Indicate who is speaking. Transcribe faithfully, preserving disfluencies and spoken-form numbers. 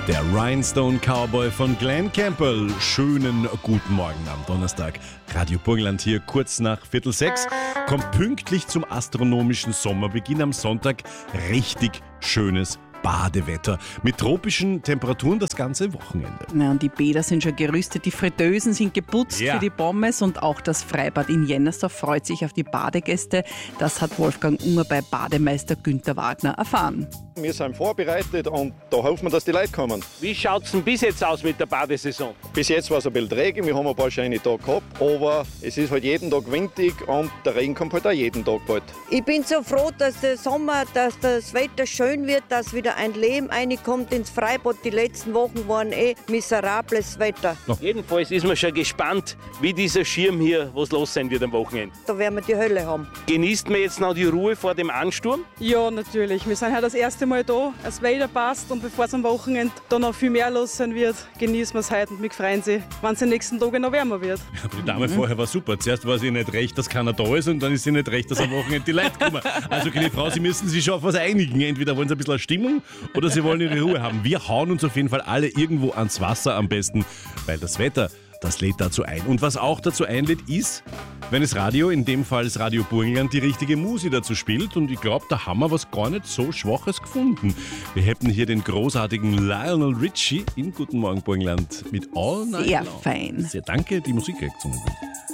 Speaker 1: Der Rhinestone Cowboy von Glen Campbell. Schönen guten Morgen am Donnerstag. Radio Burgenland hier kurz nach Viertel sechs. Kommt pünktlich zum astronomischen Sommerbeginn am Sonntag. Richtig schönes Badewetter mit tropischen Temperaturen das ganze Wochenende.
Speaker 2: Ja, und die Bäder sind schon gerüstet, die Fritteusen sind geputzt
Speaker 1: Ja.
Speaker 2: für die Pommes und auch das Freibad in Jennersdorf freut sich auf die Badegäste. Das hat Wolfgang Unger bei Bademeister Günther Wagner erfahren.
Speaker 3: Wir sind vorbereitet und da hoffen wir, dass die Leute kommen.
Speaker 4: Wie schaut es denn bis jetzt aus mit der Badesaison?
Speaker 3: Bis jetzt war es ein bisschen träge, wir haben ein paar schöne Tage gehabt, aber es ist halt jeden Tag windig und der Regen kommt halt auch jeden Tag bald.
Speaker 5: Ich bin so froh, dass der Sommer, dass das Wetter schön wird, dass wieder ein Leben reinkommt ins Freibad. Die letzten Wochen waren eh miserables Wetter.
Speaker 4: Jedenfalls ist man schon gespannt, wie dieser Schirm hier, was los sein wird am Wochenende.
Speaker 5: Da werden wir die Hölle haben.
Speaker 4: Genießt man jetzt noch die Ruhe vor dem Ansturm?
Speaker 6: Ja, natürlich. Wir sind heute das erste Mal da. Das Wetter passt und bevor es am Wochenende da noch viel mehr los sein wird, genießen wir es heute und wir freuen sich, wenn es die nächsten Tage noch wärmer wird.
Speaker 1: Aber die Dame vorher war super. Zuerst war sie nicht recht, dass keiner da ist und dann ist sie nicht recht, dass am Wochenende die Leute kommen. Also, keine Frau, Sie müssen sich schon auf was einigen. Entweder wollen Sie ein bisschen Stimmung oder Sie wollen Ihre Ruhe haben. Wir hauen uns auf jeden Fall alle irgendwo ans Wasser am besten, weil das Wetter, das lädt dazu ein. Und was auch dazu einlädt, ist, wenn das Radio, in dem Fall das Radio Burgenland, die richtige Musik dazu spielt. Und ich glaube, da haben wir was gar nicht so Schwaches gefunden. Wir hätten hier den großartigen Lionel Richie in Guten Morgen Burgenland mit All Night
Speaker 2: Sehr
Speaker 1: Long.
Speaker 2: fein.
Speaker 1: Sehr danke, die Musikreaktion übrigens.